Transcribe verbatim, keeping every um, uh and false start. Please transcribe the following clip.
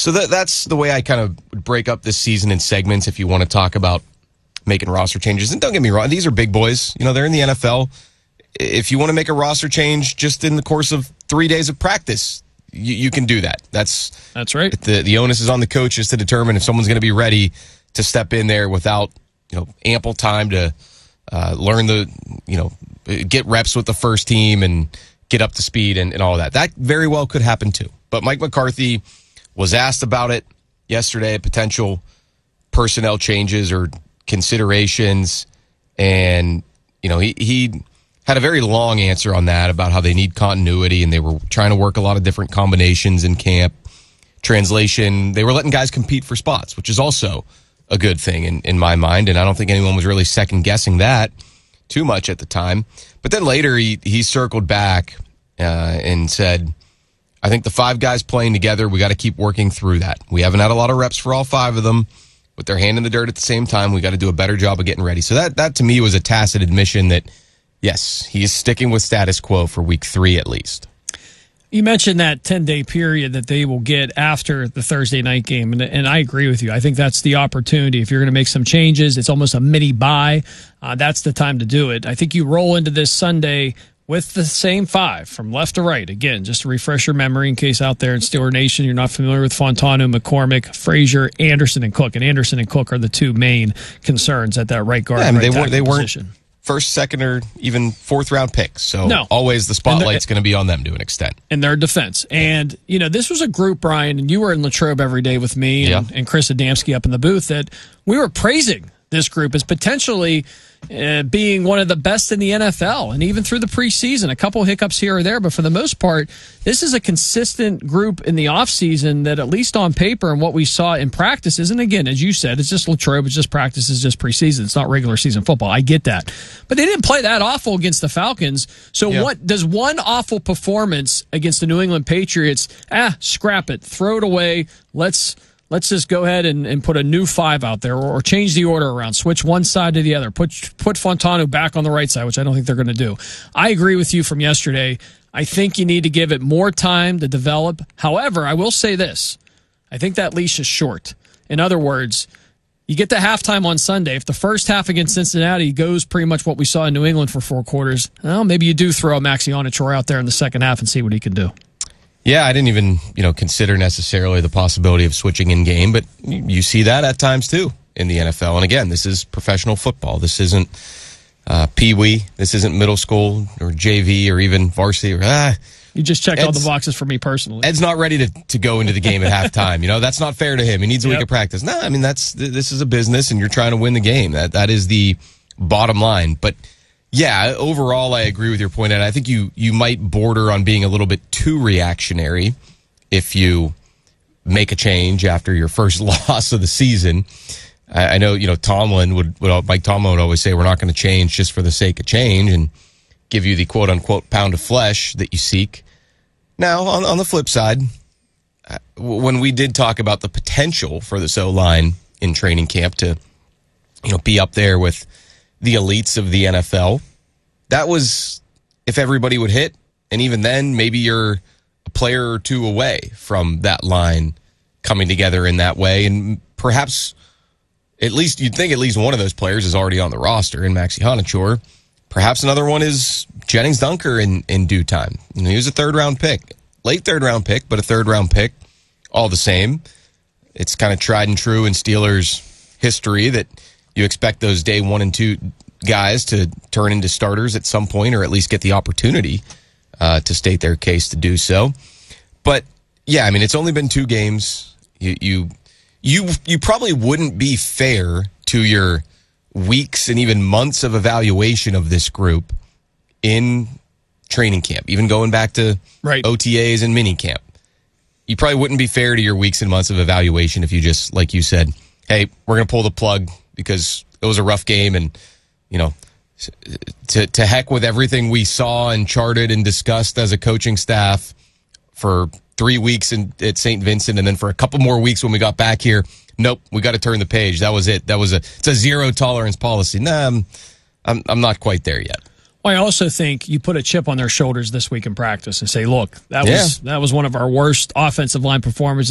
So that that's the way I kind of break up this season in segments if you want to talk about making roster changes. And don't get me wrong, these are big boys. You know, they're in the N F L. If you want to make a roster change just in the course of three days of practice, you, you can do that. That's that's right. The, the onus is on the coaches to determine if someone's going to be ready to step in there without, you know, ample time to uh, learn the, you know, get reps with the first team and get up to speed and, and all of that. That very well could happen too. But Mike McCarthy was asked about it yesterday, potential personnel changes or considerations, and you know he he had a very long answer on that about how they need continuity and they were trying to work a lot of different combinations in camp. Translation, they were letting guys compete for spots, which is also a good thing in, in my mind, and I don't think anyone was really second guessing that too much at the time. But then later he he circled back uh, and said, I think the five guys playing together, we got to keep working through that. We haven't had a lot of reps for all five of them. With their hand in the dirt at the same time, we got to do a better job of getting ready. So that, that to me was a tacit admission that, yes, he is sticking with status quo for week three at least. You mentioned that ten-day period that they will get after the Thursday night game, and, and I agree with you. I think that's the opportunity. If you're going to make some changes, it's almost a mini bye. Uh, that's the time to do it. I think you roll into this Sunday with the same five from left to right. Again, just to refresh your memory in case out there in Steeler Nation you're not familiar with Fontano, McCormick, Frazier, Anderson, and Cook. And Anderson and Cook are the two main concerns at that right guard. Yeah, I mean, right they weren't, they weren't position. First, second, or even fourth round picks. So no. always the spotlight's going to be on them to an extent. In their defense. And, you know, this was a group, Brian, and you were in Latrobe every day with me yeah. and, and Chris Adamski up in the booth, that we were praising this group as potentially uh, being one of the best in the N F L. And even through the preseason, a couple hiccups here or there, but for the most part, this is a consistent group in the offseason that, at least on paper and what we saw in practices, and again, as you said, it's just Latrobe, it's just practice, it's just preseason, it's not regular season football. I get that. But they didn't play that awful against the Falcons. So yeah. what does one awful performance against the New England Patriots, ah, scrap it, throw it away, let's Let's just go ahead and, and put a new five out there, or, or change the order around, switch one side to the other, put put Fontano back on the right side, which I don't think they're going to do. I agree with you from yesterday. I think you need to give it more time to develop. However, I will say this. I think that leash is short. In other words, you get to halftime on Sunday. If the first half against Cincinnati goes pretty much what we saw in New England for four quarters, well, maybe you do throw Maxion Troy out there in the second half and see what he can do. Yeah, I didn't even, you know, consider necessarily the possibility of switching in game, but you see that at times too in the N F L. And again, this is professional football. This isn't uh, Pee-wee. This isn't middle school or J V or even varsity. Or, ah, you just checked Ed's, all the boxes for me personally. Ed's not ready to, to go into the game at halftime. You know, that's not fair to him. He needs a yep. week of practice. No, I mean, that's this is a business, and you're trying to win the game. That That is the bottom line. But yeah, overall, I agree with your point, and I think you you might border on being a little bit too reactionary if you make a change after your first loss of the season. I, I know, you know, Tomlin would, would Mike Tomlin would always say we're not going to change just for the sake of change and give you the quote unquote pound of flesh that you seek. Now, on on the flip side, when we did talk about the potential for this O-line in training camp to, you know, be up there with the elites of the N F L, that was if everybody would hit, and even then, maybe you're a player or two away from that line coming together in that way, and perhaps at least you'd think at least one of those players is already on the roster in Maxi Honachor. Perhaps another one is Jennings Dunker in, in due time. You know, he was a third round pick, late third round pick, but a third round pick all the same. It's kind of tried and true in Steelers history that you expect those day one and two guys to turn into starters at some point, or at least get the opportunity uh, to state their case to do so. But yeah, I mean, it's only been two games. You you you, you probably wouldn't be fair to your weeks and even months of evaluation of this group in training camp, even going back to right. O T As and mini camp. You probably wouldn't be fair to your weeks and months of evaluation if you just, like you said, hey, we're going to pull the plug because it was a rough game, and, you know, to to heck with everything we saw and charted and discussed as a coaching staff for three weeks in, at Saint Vincent, and then for a couple more weeks when we got back here. Nope, we got to turn the page. That was it. That was a it's a zero tolerance policy. Nah, I'm I'm, I'm not quite there yet. Well, I also think you put a chip on their shoulders this week in practice and say, look, that yeah. was that was one of our worst offensive line performances